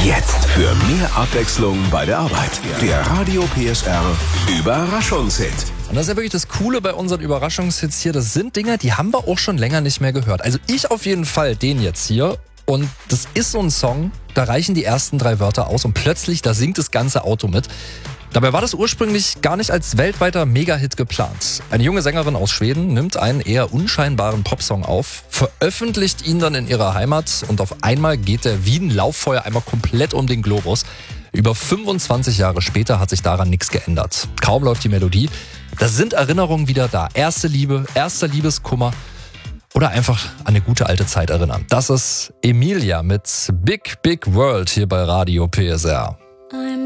Jetzt für mehr Abwechslung bei der Arbeit. Der Radio PSR Überraschungshit. Und das ist ja wirklich das Coole bei unseren Überraschungshits hier. Das sind Dinger, die haben wir auch schon länger nicht mehr gehört. Also ich auf jeden Fall, den jetzt hier. Und das ist so ein Song, da reichen die ersten 3 Wörter aus und plötzlich, da singt das ganze Auto mit. Dabei war das ursprünglich gar nicht als weltweiter Megahit geplant. Eine junge Sängerin aus Schweden nimmt einen eher unscheinbaren Popsong auf, veröffentlicht ihn dann in ihrer Heimat und auf einmal geht der wie ein Lauffeuer einmal komplett um den Globus. Über 25 Jahre später hat sich daran nichts geändert. Kaum läuft die Melodie, da sind Erinnerungen wieder da. Erste Liebe, erster Liebeskummer oder einfach an eine gute alte Zeit erinnern. Das ist Emilia mit Big Big World hier bei Radio PSR. I'm